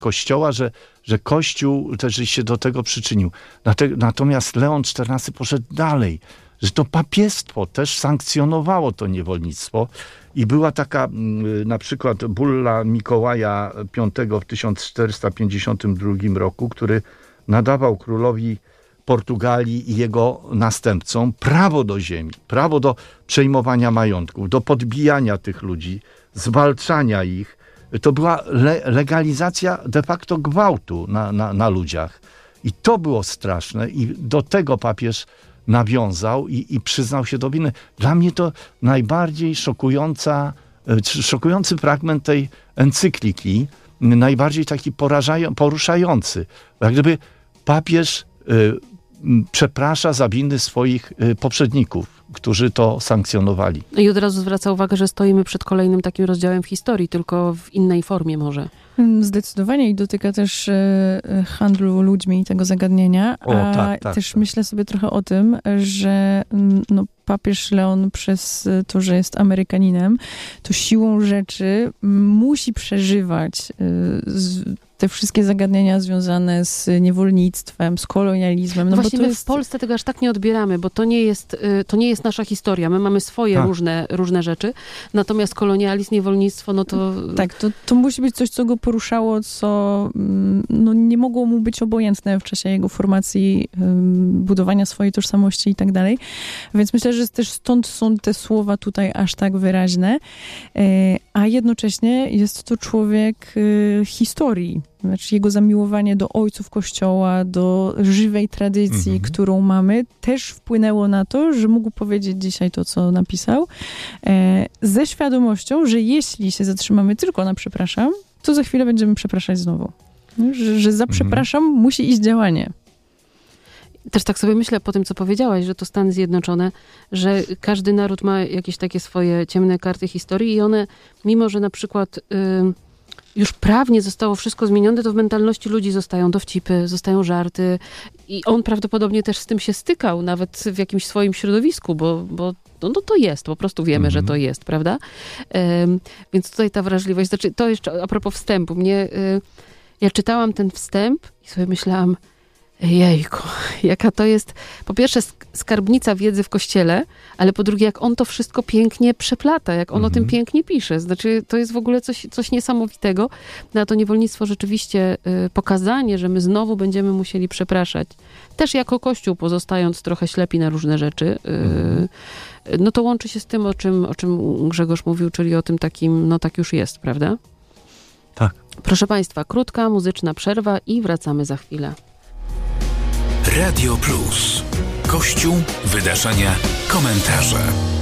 Kościoła, że Kościół też się do tego przyczynił. Natomiast Leon XIV poszedł dalej, że to papiestwo też sankcjonowało to niewolnictwo i była taka na przykład bulla Mikołaja V w 1452 roku, który nadawał królowi Portugalii i jego następcom prawo do ziemi, prawo do przejmowania majątków, do podbijania tych ludzi, zwalczania ich. To była legalizacja de facto gwałtu na ludziach. I to było straszne i do tego papież nawiązał i przyznał się do winy. Dla mnie to najbardziej szokujący fragment tej encykliki, najbardziej taki poruszający. Jak gdyby papież przeprasza za winy swoich poprzedników, którzy to sankcjonowali. I od razu zwraca uwagę, że stoimy przed kolejnym takim rozdziałem w historii, tylko w innej formie może. Zdecydowanie i dotyka też handlu ludźmi i tego zagadnienia. Też myślę sobie trochę o tym, że papież Leon przez to, że jest Amerykaninem, to siłą rzeczy musi przeżywać te wszystkie zagadnienia związane z niewolnictwem, z kolonializmem. No właśnie bo my w Polsce tego aż tak nie odbieramy, bo to nie jest nasza historia. My mamy swoje różne rzeczy, natomiast kolonializm, niewolnictwo, no to... Tak, to musi być coś, co go poruszało, co nie mogło mu być obojętne w czasie jego formacji, budowania swojej tożsamości i tak dalej. Więc myślę, że też stąd są te słowa tutaj aż tak wyraźne, a jednocześnie jest to człowiek historii. Znaczy jego zamiłowanie do ojców Kościoła, do żywej tradycji, którą mamy, też wpłynęło na to, że mógł powiedzieć dzisiaj to, co napisał, ze świadomością, że jeśli się zatrzymamy tylko na przepraszam, to za chwilę będziemy przepraszać znowu. Że za przepraszam musi iść działanie. Też tak sobie myślę po tym, co powiedziałaś, że to Stany Zjednoczone, że każdy naród ma jakieś takie swoje ciemne karty historii i one, mimo że na przykład już prawnie zostało wszystko zmienione, to w mentalności ludzi zostają dowcipy, zostają żarty i on prawdopodobnie też z tym się stykał, nawet w jakimś swoim środowisku, bo to jest, po prostu wiemy, że to jest, prawda? Więc tutaj ta wrażliwość, znaczy to jeszcze a propos wstępu, ja czytałam ten wstęp i sobie myślałam, jejku, jaka to jest, po pierwsze skarbnica wiedzy w Kościele, ale po drugie, jak on to wszystko pięknie przeplata, jak on o tym pięknie pisze. Znaczy, to jest w ogóle coś niesamowitego. No a to niewolnictwo rzeczywiście pokazanie, że my znowu będziemy musieli przepraszać. Też jako Kościół, pozostając trochę ślepi na różne rzeczy, no to łączy się z tym, o czym Grzegorz mówił, czyli o tym takim, no tak już jest, prawda? Tak. Proszę Państwa, krótka muzyczna przerwa i wracamy za chwilę. Radio Plus. Kościół, wydarzenia, komentarze.